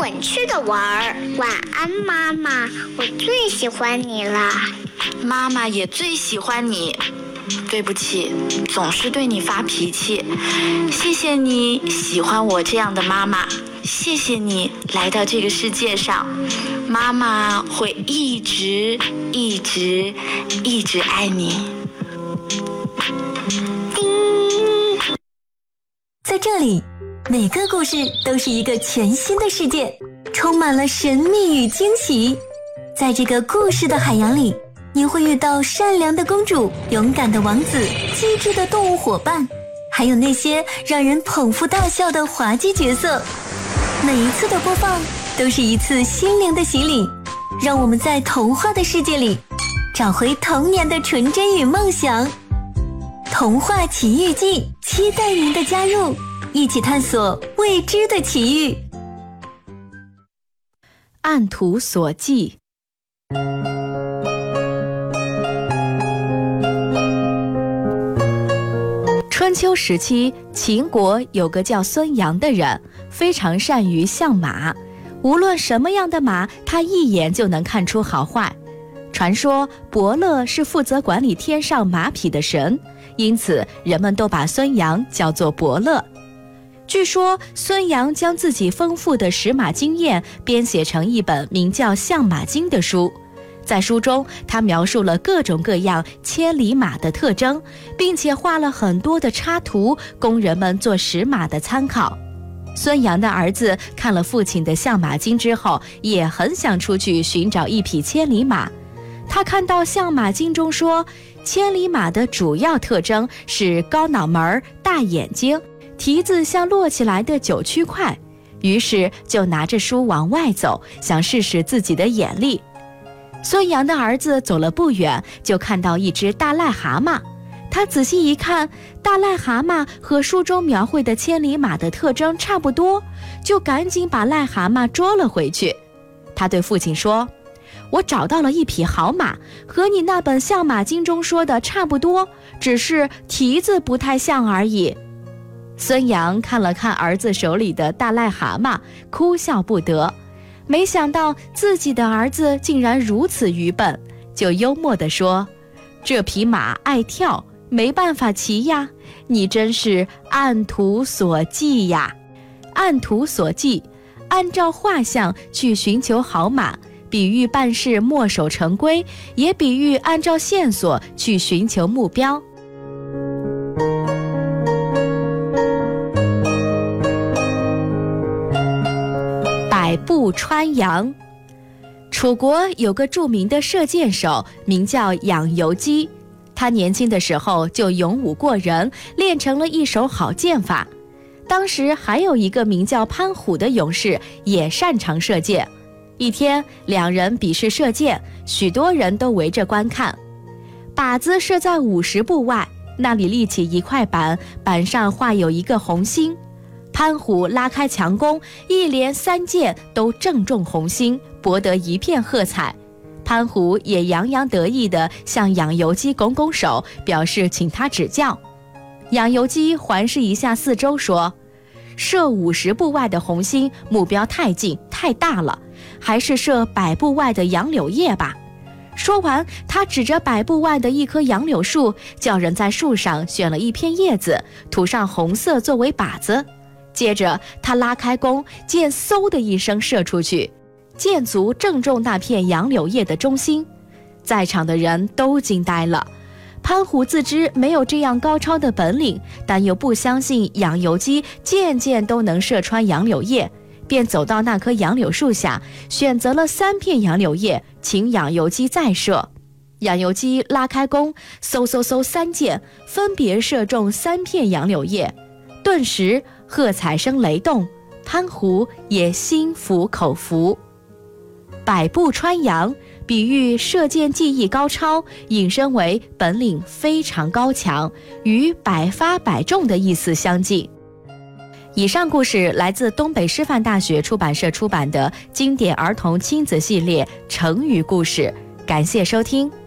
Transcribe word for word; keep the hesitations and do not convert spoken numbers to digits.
滚去的玩儿。晚安，妈妈，我最喜欢你了。 妈妈也最喜欢你。对不起，总是对你发脾气。谢谢你喜欢我这样的妈妈，谢谢你来到这个世界上，妈妈会一直一直一直爱你。 在这里，每个故事都是一个全新的世界，充满了神秘与惊喜。在这个故事的海洋里，你会遇到善良的公主、勇敢的王子、机智的动物伙伴，还有那些让人捧腹大笑的滑稽角色。每一次的播放都是一次心灵的洗礼，让我们在童话的世界里找回童年的纯真与梦想。童话奇遇记，期待您的加入，一起探索未知的奇遇。 按图索骥。春秋时期，秦国有个叫孙阳的人，非常善于相马，无论什么样的马，他一眼就能看出好坏。传说伯乐是负责管理天上马匹的神，因此人们都把孙阳叫做伯乐。据说孙阳将自己丰富的识马经验编写成一本名叫《相马经》的书，在书中他描述了各种各样千里马的特征，并且画了很多的插图供人们做识马的参考。孙阳的儿子看了父亲的《相马经》之后，也很想出去寻找一匹千里马。他看到《相马经》中说，千里马的主要特征是高脑门、大眼睛，蹄子像摞起来的九曲块，于是就拿着书往外走，想试试自己的眼力。孙阳的儿子走了不远，就看到一只大癞蛤蟆。他仔细一看，大癞蛤蟆和书中描绘的千里马的特征差不多，就赶紧把癞蛤蟆捉了回去。他对父亲说，我找到了一匹好马，和你那本《相马经》中说的差不多，只是蹄子不太像而已。孙阳看了看儿子手里的大癞蛤蟆，哭笑不得。没想到自己的儿子竟然如此愚笨，就幽默地说，这匹马爱跳，没办法骑呀，你真是按图索骥呀。按图索骥，按照画像去寻求好马，比喻办事墨守成规，也比喻按照线索去寻求目标。百步穿杨。楚国有个著名的射箭手，名叫养由基。他年轻的时候就勇武过人，练成了一手好箭法。当时还有一个名叫潘虎的勇士，也擅长射箭。一天，两人比试射箭，许多人都围着观看。靶子射在五十步外，那里立起一块板，板上画有一个红心。潘虎拉开强弓，一连三箭都正中红心，博得一片喝彩。潘虎也洋洋得意地向养由基拱拱手，表示请他指教。养由基环视一下四周，说，射五十步外的红心目标太近太大了，还是射百步外的杨柳叶吧。说完，他指着百步外的一棵杨柳树，叫人在树上选了一片叶子，涂上红色作为靶子。接着他拉开弓，箭嗖的一声射出去，箭足正中那片杨柳叶的中心。在场的人都惊呆了。潘虎自知没有这样高超的本领，但又不相信养由基箭箭都能射穿杨柳叶，便走到那棵杨柳树下，选择了三片杨柳叶，请养由基再射。养由基拉开弓，嗖嗖嗖三箭，分别射中三片杨柳叶。顿时喝彩声雷动，潘虎也心服口服。百步穿杨，比喻射箭技艺高超，引申为本领非常高强，与百发百中的意思相近。以上故事来自东北师范大学出版社出版的经典儿童亲子系列成语故事，感谢收听。